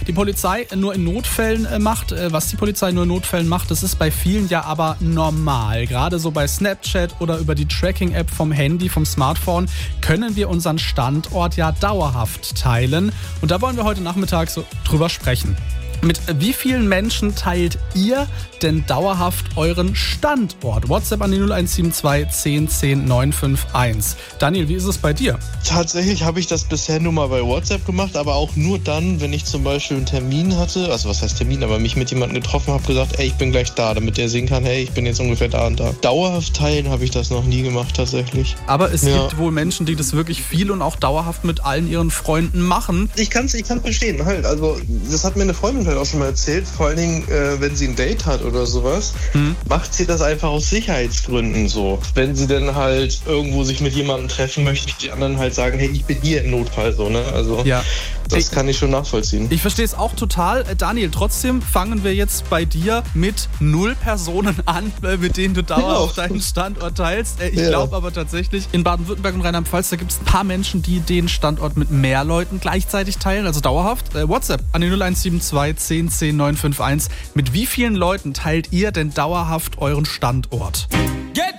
die Polizei nur in Notfällen macht. Was die Polizei nur in Notfällen macht, das ist bei vielen ja aber normal. Gerade so bei Snapchat oder über die Tracking-App vom Handy, vom Smartphone, können wir unseren Standort ja dauerhaft teilen. Und da wollen wir heute Nachmittag so drüber sprechen. Mit wie vielen Menschen teilt ihr denn dauerhaft euren Standort? WhatsApp an die 0172 10 10 951. Daniel, wie ist es bei dir? Tatsächlich habe ich das bisher nur mal bei WhatsApp gemacht, aber auch nur dann, wenn ich zum Beispiel einen Termin hatte, also was heißt Termin, aber mich mit jemandem getroffen habe, gesagt, ey, ich bin gleich da, damit der sehen kann, hey, ich bin jetzt ungefähr da und da. Dauerhaft teilen habe ich das noch nie gemacht tatsächlich. Aber es gibt wohl Menschen, die das wirklich viel und auch dauerhaft mit allen ihren Freunden machen. Ich kann's verstehen, halt. Also das hat mir eine Freundin halt auch schon mal erzählt, vor allen Dingen, wenn sie ein Date hat oder sowas, macht sie das einfach aus Sicherheitsgründen so. Wenn sie dann halt irgendwo sich mit jemandem treffen möchte, die anderen halt sagen, hey, ich bin hier im Notfall so, ne? Also das kann ich schon nachvollziehen. Ich verstehe es auch total. Daniel, trotzdem fangen wir jetzt bei dir mit 0 Personen an, mit denen du dauerhaft deinen Standort teilst. Ich glaube aber tatsächlich, in Baden-Württemberg und Rheinland-Pfalz, da gibt es ein paar Menschen, die den Standort mit mehr Leuten gleichzeitig teilen, also dauerhaft. WhatsApp an die 0172 10 10 951. Mit wie vielen Leuten teilt ihr denn dauerhaft euren Standort?